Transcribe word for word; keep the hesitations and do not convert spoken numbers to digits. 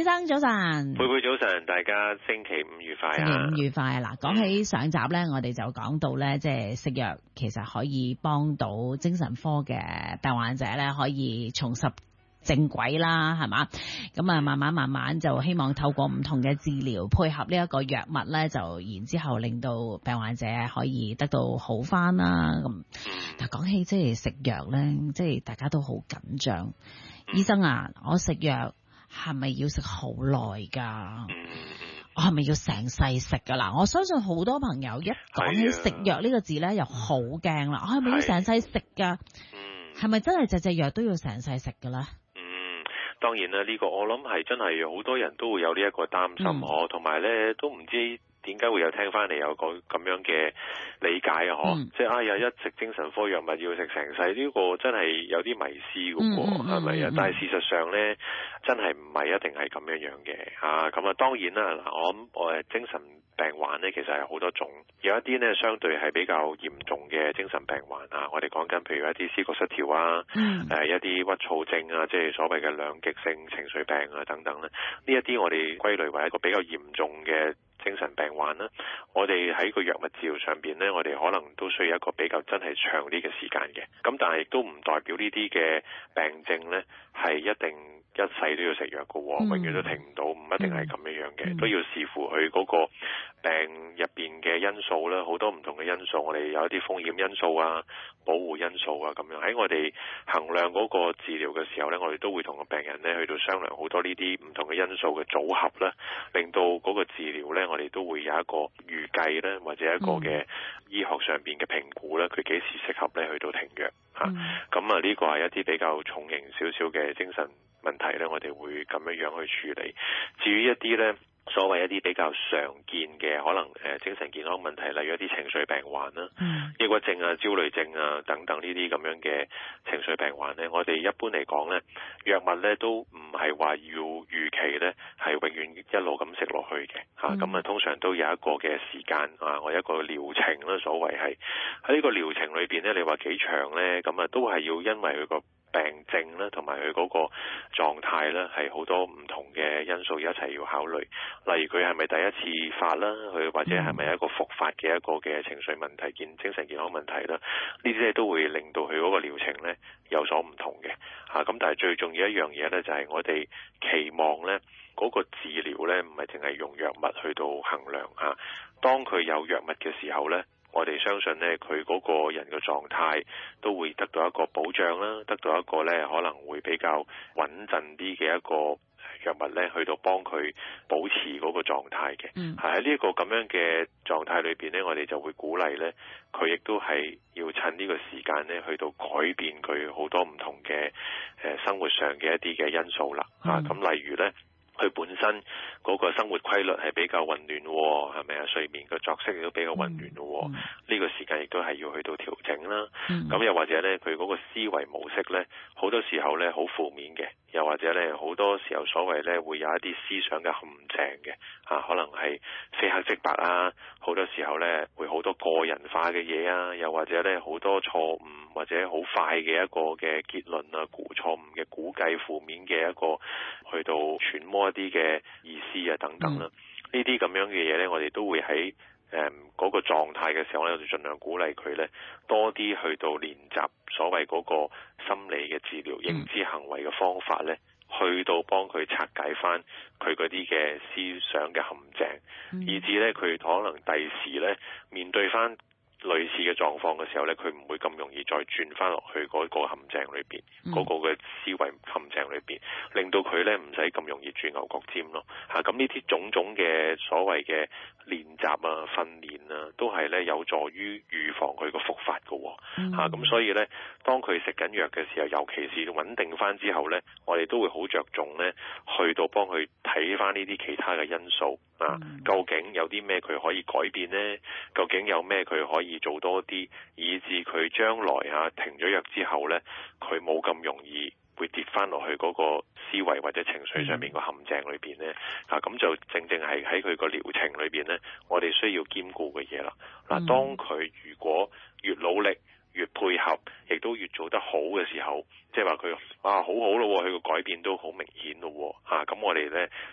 生早晨， 佩佩早晨，大家星期五愉快啊！ 星期五愉快啊！嗱，講起上集咧，我哋就講到咧，即係食藥其實可以幫到精神科嘅病患者咧，可以重拾正軌啦，係嘛？咁啊，慢慢慢慢就希望透過唔同嘅治療，配合呢一個藥物咧，就然之後令到病患者可以得到好返啦。咁，但講起即係食藥咧，即係大家都好緊張。醫生啊，我食藥係咪要食好耐㗎？我係咪要成世食㗎啦？我相信好多朋友一講起食藥呢個字咧，又好驚啦。我係咪要成世食㗎？係咪真係隻隻藥都要成世食㗎啦？ 當然啦，呢、這個我諗係真係好多人都會有呢一個擔心嗬，同埋咧都唔知點解會有聽翻嚟有個咁樣嘅理解啊嗬、嗯，即係啊有一食精神科藥物要食成世，呢、這個真係有啲迷思嘅喎，係咪啊？但係事實上咧，真係唔係一定係咁樣樣嘅啊。咁啊，當然啦，嗱我諗我誒精神病患咧其實係好多種，有一啲咧相對係比較嚴重嘅精神病患啊。我哋講緊譬如一啲思覺失調啊，誒、嗯呃、一啲鬱躁症啊，即係所謂嘅兩極性情緒病啊等等咧，呢一啲我哋歸類為一個比較嚴重嘅精神病患啦。我哋喺個藥物治療上邊咧，我哋可能都需要一個比較真係長啲嘅時間嘅。咁但係亦都唔代表呢啲嘅病症咧係一定一世都要食藥嘅，永遠都停唔到，唔一定係咁樣樣嘅、嗯，都要視乎佢嗰個病入邊嘅因素啦，好多唔同嘅因素，我哋有一啲風險因素啊、保護因素啊咁樣。喺我哋衡量嗰個治療嘅時候咧，我哋都會同個病人咧去到商量好多呢啲唔同嘅因素嘅組合啦，令到嗰個治療咧，我哋都會有一個預計咧，或者一個嘅醫學上邊嘅評估咧，佢幾時適合咧去到停藥嚇。咁啊，呢個係一啲比較重型少少嘅精神問題咧，我哋會咁樣樣去處理。至於一啲咧，所謂一啲比較常見嘅可能誒精神健康問題，例如一啲情緒病患啦、嗯、抑鬱症啊、焦慮症啊等等呢啲咁樣嘅情緒病患咧，我哋一般嚟講咧，藥物咧都唔係話要預期咧係永遠一路咁食落去嘅嚇，咁、嗯、啊通常都有一個嘅時間啊，我一個療程啦，所謂係喺呢個療程裏邊咧，你話幾長咧，咁啊都係要因為佢個病症啦，同埋佢嗰個狀態咧，係好多唔同嘅因素一齊要考慮。例如佢係咪第一次發啦，佢或者係咪一個復發嘅一個嘅情緒問題、健精神健康問題啦？呢啲咧都會令到佢嗰個療程咧有所唔同嘅嚇。咁、啊、但係最重要一樣嘢咧，就係、是、我哋期望咧嗰、那個治療咧，唔係淨係用藥物去到衡量嚇、啊。當佢有藥物嘅時候咧，我哋相信咧，佢嗰個人嘅狀態都會得到一個保障啦，得到一個咧可能會比較穩陣啲嘅一個藥物咧，去到幫佢保持嗰個狀態嘅。係喺呢一個咁樣嘅狀態裏邊咧，我哋就會鼓勵咧，佢亦都係要趁呢個時間咧，去到改變佢好多唔同嘅誒生活上嘅一啲嘅因素啦。嗯、啊，咁例如咧，佢本身嗰個生活規律係比較混亂，係咪啊？睡眠嘅作息亦都比較混亂咯。呢、嗯、個時間亦都係要去到調整啦。咁、嗯、又或者咧，佢嗰個思維模式咧，好多時候咧好負面嘅，又或者咧好多時候所謂咧會有一啲思想嘅陷阱嘅，啊，可能係非黑即白啊，好多時候咧會好多個人化嘅嘢啊，又或者咧好多錯誤或者好快嘅一個嘅結論啊，估錯誤嘅估計，負面嘅一個去到揣摩一啲嘅意思啊等等啦，呢啲咁樣嘅嘢咧，我哋都會喺誒嗰個狀態嘅時候咧，我哋盡量鼓勵佢咧多啲去到練習所謂嗰個心理嘅治療、認知行為嘅方法咧，去到幫佢拆解翻佢嗰啲嘅思想嘅陷阱，嗯、以至咧佢可能第時咧面對翻類似嘅狀況嘅時候咧，佢唔會咁容易再轉翻落去嗰個陷阱裏邊，嗰、嗯、個嘅思維陷阱裏邊，令到佢咧唔使咁容易轉牛角尖咯。嚇、啊，咁呢啲種種嘅所謂嘅練習啊、訓練啊，都係咧有助於預防佢個復發嘅。嚇、嗯，咁、啊、所以咧，當佢食緊藥嘅時候，尤其是穩定翻之後咧，我哋都會好着重咧，去到幫佢睇翻呢啲其他嘅因素啊，嗯、究竟有啲咩佢可以改變呢？究竟有咩佢可以做多啲，以至佢將來啊停咗藥之後呢，佢冇咁容易會跌翻落去嗰個思維或者情緒上面個陷阱裏邊呢。啊，咁就正正係喺佢個療程裏邊呢，我哋需要兼顧嘅嘢啦。嗱、嗯，當佢如果越努力，越配合，亦都越做得好嘅時候，即係話佢啊好好咯，佢個改變都好明顯咯，嚇、啊、咁我哋咧